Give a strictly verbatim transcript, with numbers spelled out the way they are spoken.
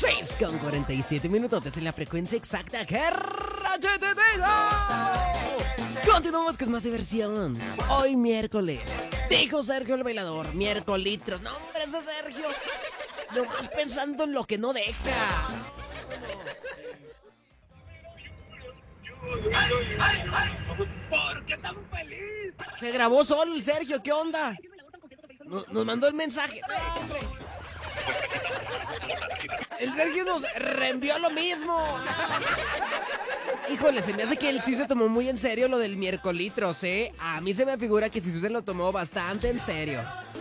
seis con cuarenta y siete minutos en la frecuencia exacta que continuamos con más diversión. Hoy miércoles. Dijo Sergio el bailador. Miércolitros. No, hombre, ese Sergio. Nomás pensando en lo que no deja. ¿Por qué tan feliz? Se grabó solo el Sergio. ¿Qué onda? Nos, nos mandó el mensaje. No, hombre. El Sergio nos reenvió lo mismo. Híjole, se me hace que él sí se tomó muy en serio lo del miércolitros, ¿eh? A mí se me figura que sí se lo tomó bastante en serio.